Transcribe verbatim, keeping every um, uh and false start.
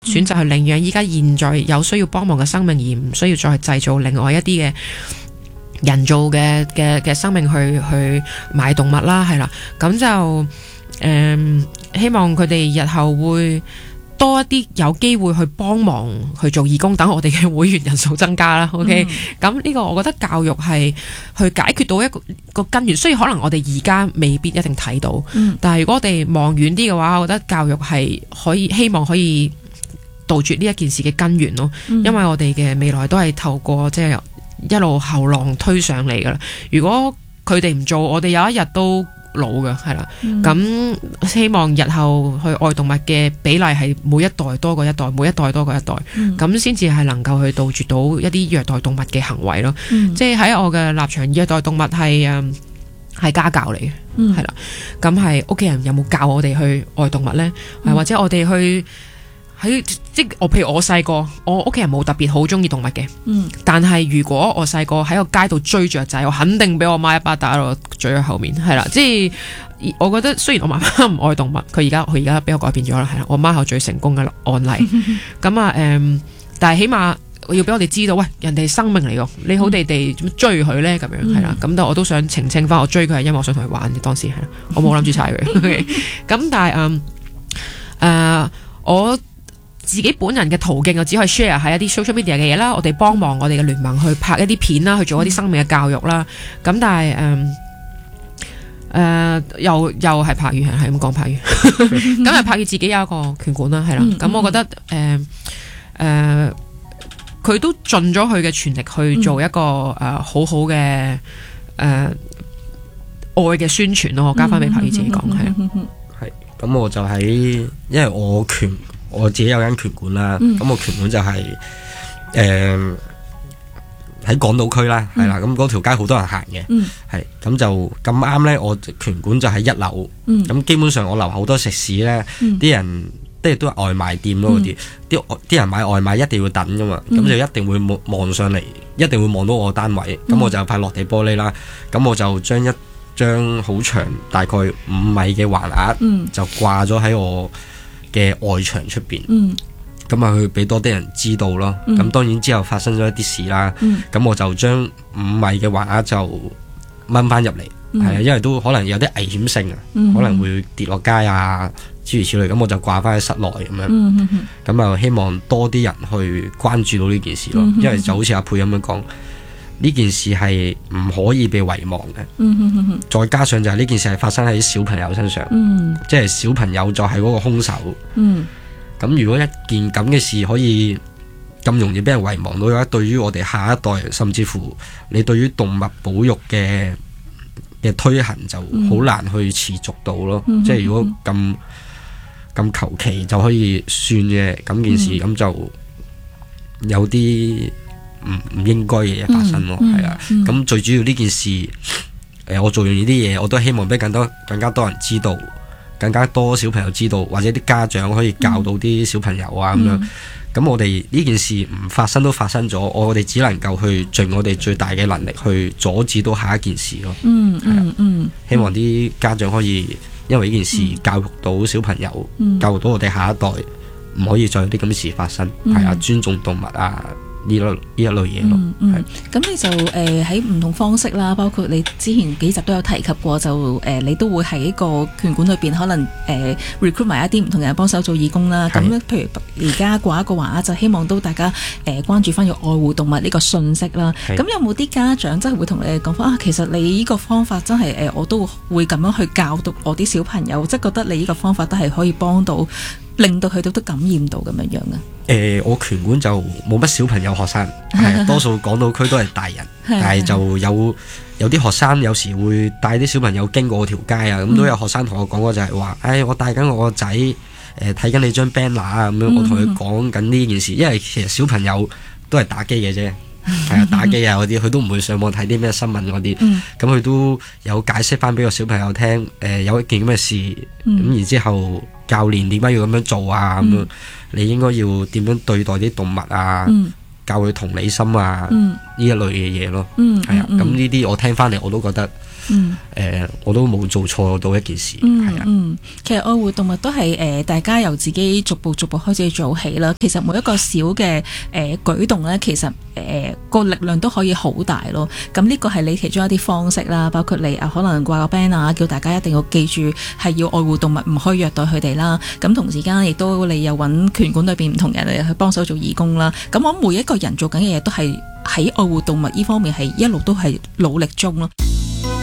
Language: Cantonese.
選擇去領養依家現在有需要幫忙嘅生命，而唔需要再去製造另外一啲嘅人造嘅嘅嘅生命去去買動物啦，係啦，咁就誒、嗯、希望佢哋日後會多一啲有機會去幫忙去做義工，等我哋嘅會員人數增加啦。OK，咁呢、嗯、個我覺得教育係去解決到一個一個根源，雖然可能我哋而家未必一定睇到，嗯、但係如果我哋望遠啲嘅話，我覺得教育係可以希望可以杜絕呢一件事嘅根源咯。嗯、因為我哋嘅未來都係透過即係一路後浪推上嚟噶啦。如果佢哋唔做，我哋有一日都老嘅，係啦，咁、嗯、希望日後去愛動物嘅比例係每一代多過一代，每一代多過一代，咁先至係能夠去杜絕到一啲虐待動物嘅行為咯。嗯、即係喺我嘅立場，虐待動物係誒係家教嚟嘅，係啦、嗯，咁係屋企人有冇教我哋去愛動物呢？嗯、或者我哋去喺即我譬如我細個，我屋企人冇特別好中意動物嘅，嗯、但係如果我細個喺個街度追雀仔，我肯定俾我媽一巴打到嘴喺後面，係啦，即係我覺得雖然我媽媽唔愛動物，佢而家佢而家俾我改變咗啦，係啦，我媽係最成功嘅案例，咁啊誒，但係起碼要俾我哋知道，喂，人哋生命嚟㗎，你好地地點追佢咧？咁樣係啦，咁但我都想澄清翻，我追佢係因為我想同佢玩嘅，當時係啦，我冇諗住踩佢，咁但係嗯誒我。自己本人嘅途徑，我只可以 share 喺一啲 social media 嘅嘢啦。我哋幫忙我哋嘅聯盟去拍一啲片啦，去做一啲生命嘅教育啦。咁但係誒誒，又又係柏宇，係係咁講柏宇。咁啊，柏宇自己有一個拳館啦，係啦。咁我覺得誒誒，佢、呃呃、都盡咗佢嘅全力去做一個誒、呃、好好嘅誒、呃、愛嘅宣傳咯。我加翻俾柏宇自己講係。 係咁，我就喺因為我拳。我自己有間拳館啦，咁、嗯、我拳館就係誒喺港島區啦，係啦、嗯，咁嗰條街好多人行嘅，係咁、嗯、就咁啱咧。我拳館就喺一樓，咁、嗯、基本上我樓下好多食肆咧，啲、嗯、人即係都係外賣店咯，嗰啲啲啲人買外賣一定要等噶嘛，咁、嗯、就一定會望望上嚟，一定會望到我單位，咁、嗯、我就派落地玻璃啦，咁我就將一張好長大概五米嘅橫額，嗯、就掛咗喺我嘅外牆出邊，咁啊去俾多啲人知道咯。咁、嗯、當然之後發生咗一啲事啦，咁、嗯、我就將五米嘅橫額就掹翻入嚟，係啊、嗯，因為都可能有啲危險性啊，嗯、可能會跌落街啊諸如此類，咁我就掛翻喺室內咁樣，咁啊、嗯、希望多啲人去關注到呢件事咯，嗯、因為就好似阿佩咁樣講，呢件事係唔可以被遺忘嘅，嗯、再加上就係呢件事係發生喺小朋友身上，嗯、即係小朋友就係嗰個兇手。咁、嗯、如果一件咁嘅事可以咁容易俾人遺忘到嘅話，對於我哋下一代，甚至乎你對於動物保育嘅嘅推行就好難去持續到咯。嗯、即係如果咁咁求其就可以算嘅咁件事，咁、嗯、就有啲唔唔應該嘅嘢發生咯，係啊、嗯，咁、嗯、最主要呢件事，誒、呃，我做完呢啲嘢，我都希望俾更多更加多人知道，更加多小朋友知道，或者啲家長可以教到啲小朋友啊咁、嗯、樣。咁我哋呢件事唔發生都發生咗，我哋只能夠去盡我哋最大嘅能力去阻止到下一件事咯。嗯嗯嗯，希望啲家長可以因為呢件事教育到小朋友，嗯、教育到我哋下一代，唔可以再有啲咁嘅事發生。係、嗯、啊，尊重動物啊。呢類呢一類嘢咯， 嗯嗯，咁是你就誒喺唔同方式啦，包括你之前幾集都有提及過，就誒、呃、你都會喺一個拳館裏邊可能誒、呃、recruit 埋一啲唔同人幫手做義工啦。咁是譬如而家掛一個橫額，就希望都大家誒、呃、關注翻要愛護動物呢個信息啦。咁是有冇啲家長真係會同你哋講翻啊？其實你呢個方法真係誒、呃，我都會咁樣去教導我啲小朋友，即係覺得你呢個方法都係可以幫到，令到佢哋都感染到咁樣樣嘅。 誒、呃，我拳館就冇乜小朋友學生，係多數港島區都係大人，但係就有有啲學生有時會帶啲小朋友經過我條街啊，咁、嗯、都有學生同我講過就係話，誒、哎，我帶緊我個仔，誒、呃，睇緊你張 banner 啊，咁樣，我同佢講緊呢件事，因為其實小朋友都係打機嘅啫，係啊，打機啊嗰啲，佢都唔會上網睇啲咩新聞嗰啲，咁佢、嗯、都有解釋翻俾個小朋友聽，誒、呃，有一件咁嘅事，咁、嗯、然之後教練點解要咁樣做啊，咁樣、嗯。你應該要點樣對待啲動物啊？嗯、教佢同理心啊，呢、嗯、一類嘅嘢咯。係啊、嗯，咁呢啲我聽翻嚟我都覺得嗯呃、我都冇做錯到一件事，係嗯啊。 嗯，其實愛護動物都係誒、呃、大家由自己逐步逐步開始做起啦。其實每一個小嘅誒、呃、舉動咧，其實誒個、呃、力量都可以好大咯。咁呢個係你其中一啲方式啦，包括你啊可能掛個 band 啊，叫大家一定要記住係要愛護動物，唔可以虐待佢哋啦。咁同時間亦都你又揾拳館裏邊唔同人嚟去幫手做義工啦。咁我每一個人做緊嘅嘢都係喺愛護動物呢方面係一路都係努力中咯。